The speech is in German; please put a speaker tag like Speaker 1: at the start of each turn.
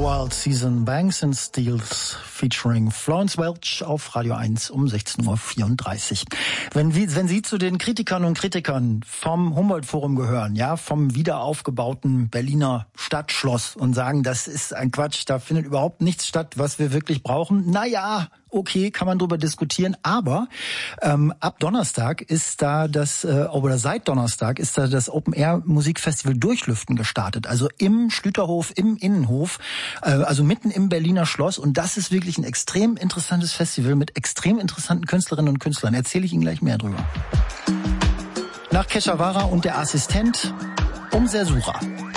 Speaker 1: Wild Season, Banks and Steels featuring Florence Welch auf Radio 1 um 16:34 Uhr. Wenn Sie zu den Kritikern und Kritikern vom Humboldt-Forum gehören, ja, vom wiederaufgebauten Berliner Stadtschloss und sagen, das ist ein Quatsch, da findet überhaupt nichts statt, was wir wirklich brauchen, naja, okay, kann man drüber diskutieren, aber ab Donnerstag ist da oder seit Donnerstag ist da das Open-Air-Musikfestival Durchlüften gestartet, also im Schlüterhof, im Innenhof, also mitten im Berliner Schloss, und das ist wirklich ein extrem interessantes Festival mit extrem interessanten Künstlerinnen und Künstlern. Erzähle ich Ihnen gleich mehr drüber. Nach Keshavara und der Assistent Sersura.